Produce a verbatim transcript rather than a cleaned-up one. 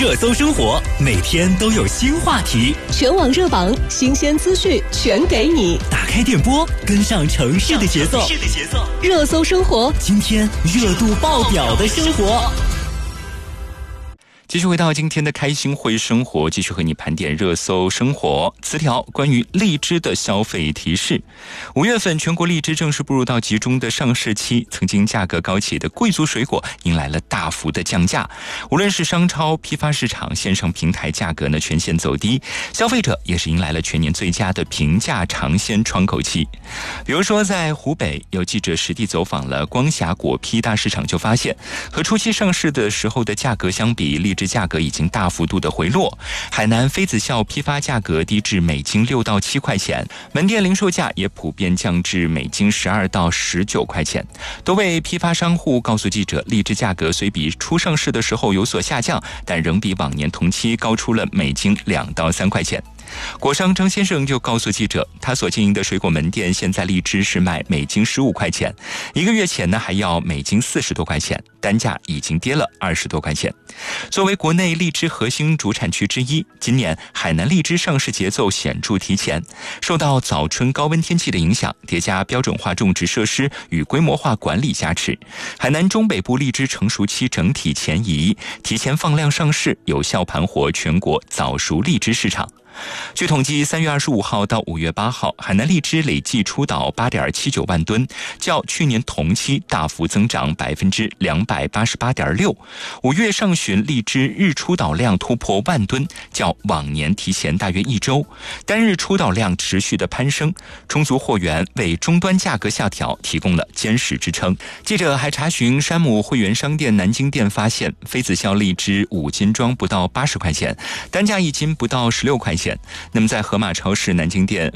热搜生活，每天都有新话题， 全网热榜，新鲜资讯全给你。 打开电波，跟上城市的节奏。 热搜生活， 今天热度爆表的生活。 继续回到今天的开心会生活，继续和你盘点热搜生活。词条关于荔枝的消费提示。五月份全国荔枝正式步入到集中的上市期，曾经价格高企的贵族水果迎来了大幅的降价，无论是商超、批发市场、线上平台，价格呢全线走低，消费者也是迎来了全年最佳的平价尝鲜窗口期。比如说在湖北，有记者实地走访了光霞果批大市场，就发现和初期上市的时候的价格相比，荔枝价格已经大幅度的回落。海南妃子笑批发价格低至每斤六到七块钱，门店零售价也普遍降至每斤十二到十九块钱。多位批发商户告诉记者，荔枝价格虽比初上市的时候有所下降，但仍比往年同期高出了每斤两到三块钱。果商张先生就告诉记者，他所经营的水果门店现在荔枝是卖每斤十五块钱，一个月前呢还要每斤四十多块钱，单价已经跌了二十多块钱。作为国内荔枝核心主产区之一，今年海南荔枝上市节奏显著提前，受到早春高温天气的影响，叠加标准化种植设施与规模化管理加持，海南中北部荔枝成熟期整体前移，提前放量上市，有效盘活全国早熟荔枝市场。据统计，三月二十五号到五月八号，海南荔枝累计出岛八点七九万吨，较去年同期大幅增长百分之两百八十八点六。五月上旬荔枝日出岛量突破万吨，较往年提前大约一周，单日出岛量持续的攀升，充足货源为终端价格下调提供了坚实支撑。记者还查询山姆会员商店南京店，发现妃子笑荔枝五斤装不到八十块钱，单价一斤不到十六块钱。那么在盒马超市南京店